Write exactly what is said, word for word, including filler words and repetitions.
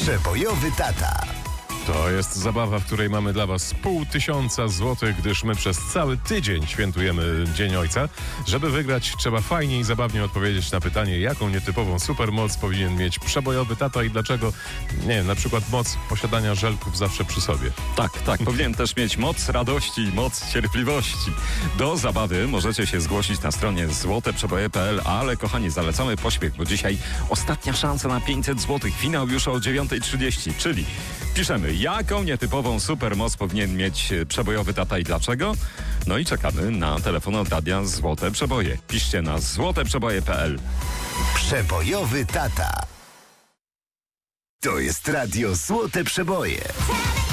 Przebojowy tata. To jest zabawa, w której mamy dla Was pół tysiąca złotych, gdyż my przez cały tydzień świętujemy Dzień Ojca. Żeby wygrać, trzeba fajnie i zabawnie odpowiedzieć na pytanie, jaką nietypową supermoc powinien mieć przebojowy tata i dlaczego, nie wiem, na przykład moc posiadania żelków zawsze przy sobie. Tak, tak, powinien też mieć moc radości i moc cierpliwości. Do zabawy możecie się zgłosić na stronie złote przeboje kropka pe el, ale kochani, zalecamy pośpiech, bo dzisiaj ostatnia szansa na pięćset złotych. Finał już o dziewiąta trzydzieści, czyli piszemy, jaką nietypową supermoc powinien mieć przebojowy tata i dlaczego? No i czekamy na telefon od radia Złote Przeboje. Piszcie na złote przeboje kropka pe el. Przebojowy tata. To jest radio Złote Przeboje.